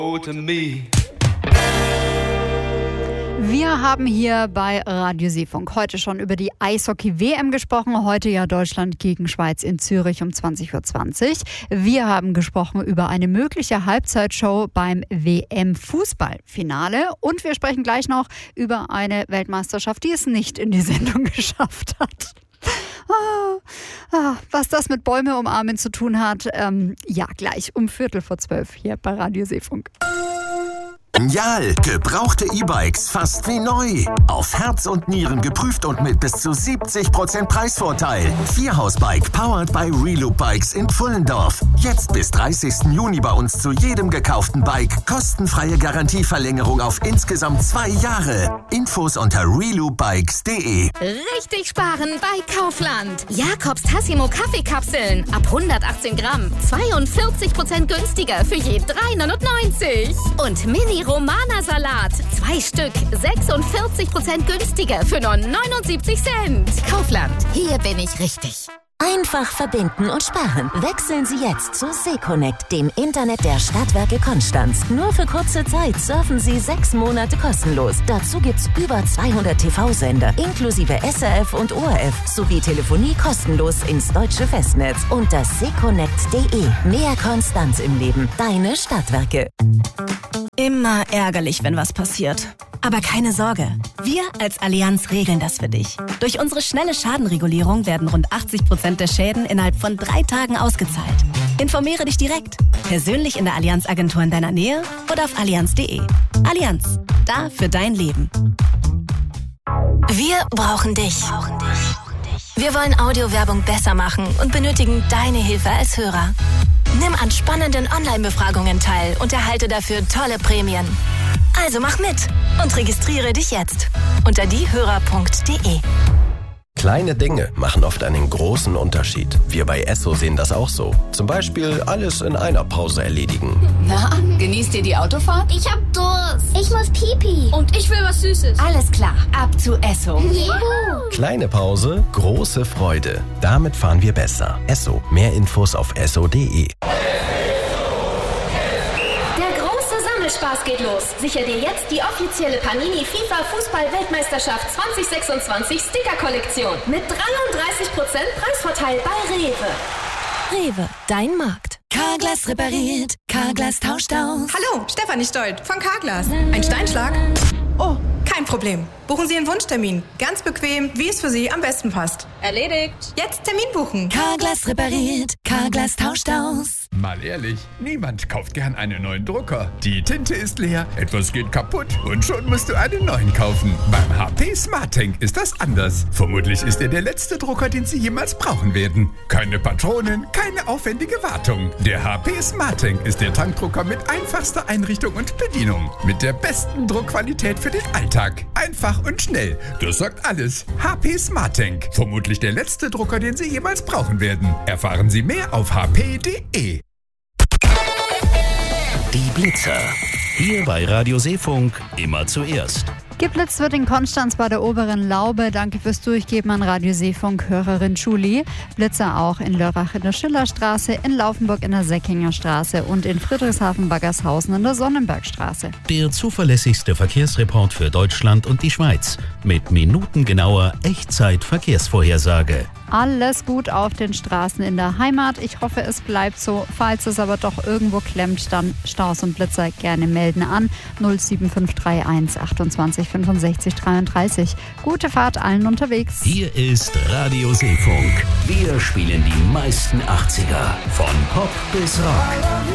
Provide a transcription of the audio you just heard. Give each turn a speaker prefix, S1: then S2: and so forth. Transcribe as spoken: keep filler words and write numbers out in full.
S1: Oh, to me.
S2: Wir haben hier bei Radio Seefunk heute schon über die Eishockey-W M gesprochen. Heute ja Deutschland gegen Schweiz in Zürich um zwanzig Uhr zwanzig. Wir haben gesprochen über eine mögliche Halbzeitshow beim W M-Fußballfinale. Und wir sprechen gleich noch über eine Weltmeisterschaft, die es nicht in die Sendung geschafft hat. Ah, ah, was das mit Bäume umarmen zu tun hat, ähm, ja, gleich um Viertel vor zwölf hier bei Radio Seefunk.
S3: Genial! Gebrauchte E-Bikes fast wie neu. Auf Herz und Nieren geprüft und mit bis zu siebzig Prozent Preisvorteil. Vierhausbike powered by Reloop Bikes in Pfullendorf. Jetzt bis dreißigsten Juni bei uns zu jedem gekauften Bike. Kostenfreie Garantieverlängerung auf insgesamt zwei Jahre. Infos unter reloop bikes punkt de.
S4: Richtig sparen bei Kaufland. Jakobs Tassimo Kaffeekapseln ab hundertachtzehn Gramm. zweiundvierzig Prozent günstiger für je drei neunundneunzig. Und Mini Romana Salat. Zwei Stück. sechsundvierzig Prozent günstiger für nur neunundsiebzig Cent. Kaufland. Hier bin ich richtig.
S5: Einfach verbinden und sparen. Wechseln Sie jetzt zu Seconnect, dem Internet der Stadtwerke Konstanz. Nur für kurze Zeit surfen Sie sechs Monate kostenlos. Dazu gibt's über zweihundert T V-Sender, inklusive S R F und O R F, sowie Telefonie kostenlos ins deutsche Festnetz. Unter seconnect punkt de. Mehr Konstanz im Leben. Deine Stadtwerke.
S6: Immer ärgerlich, wenn was passiert. Aber keine Sorge, wir als Allianz regeln das für dich. Durch unsere schnelle Schadenregulierung werden rund achtzig Prozent der Schäden innerhalb von drei Tagen ausgezahlt. Informiere dich direkt, persönlich in der Allianz-Agentur in deiner Nähe oder auf allianz punkt de. Allianz, da für dein Leben.
S7: Wir brauchen dich. Wir wollen Audiowerbung besser machen und benötigen deine Hilfe als Hörer. Nimm an spannenden Online-Befragungen teil und erhalte dafür tolle Prämien. Also mach mit und registriere dich jetzt unter diehörer punkt de.
S8: Kleine Dinge machen oft einen großen Unterschied. Wir bei Esso sehen das auch so. Zum Beispiel alles in einer Pause erledigen.
S9: Na, genießt ihr die Autofahrt?
S10: Ich hab Durst. Ich muss Pipi.
S9: Und ich will was Süßes.
S6: Alles klar, ab zu Esso.
S10: Juhu.
S8: Kleine Pause, große Freude. Damit fahren wir besser. Esso. Mehr Infos auf esso punkt de.
S11: Spaß geht los. Sicher dir jetzt die offizielle Panini FIFA Fußball-Weltmeisterschaft zwanzig sechsundzwanzig Sticker-Kollektion mit dreiunddreißig Prozent Preisvorteil bei Rewe.
S7: Rewe, dein Markt. Carglass repariert, Carglass tauscht aus.
S12: Hallo, Stefanie Stolt von Carglass. Ein Steinschlag? Oh, kein Problem. Buchen Sie Ihren Wunschtermin. Ganz bequem, wie es für Sie am besten passt.
S9: Erledigt.
S12: Jetzt Termin buchen.
S7: Carglass repariert, Carglass tauscht aus.
S13: Mal ehrlich, niemand kauft gern einen neuen Drucker. Die Tinte ist leer, etwas geht kaputt und schon musst du einen neuen kaufen. Beim H P SmartTank ist das anders. Vermutlich ist er der letzte Drucker, den Sie jemals brauchen werden. Keine Patronen, keine aufwendige Wartung. Der H P SmartTank ist der Tankdrucker mit einfachster Einrichtung und Bedienung. Mit der besten Druckqualität für den Alltag. Einfach und schnell. Das sagt alles. H P SmartTank. Vermutlich der letzte Drucker, den Sie jemals brauchen werden. Erfahren Sie mehr auf h p punkt de.
S14: Die Blitzer. Hier bei Radio Seefunk immer zuerst.
S2: Geblitzt wird in Konstanz bei der Oberen Laube. Danke fürs Durchgeben an Radio Seefunk Hörerin Julie. Blitzer auch in Lörrach in der Schillerstraße, in Laufenburg in der Säckinger Straße und in Friedrichshafen-Baggershausen in der Sonnenbergstraße.
S14: Der zuverlässigste Verkehrsreport für Deutschland und die Schweiz. Mit minutengenauer Echtzeit-Verkehrsvorhersage.
S2: Alles gut auf den Straßen in der Heimat. Ich hoffe, es bleibt so. Falls es aber doch irgendwo klemmt, dann Staus und Blitzer gerne melden an null sieben fünf drei eins achtundzwanzig fünfundsechzig dreiunddreißig. Gute Fahrt allen unterwegs.
S14: Hier ist Radio Seefunk. Wir spielen die meisten achtziger. Von Pop bis Rock.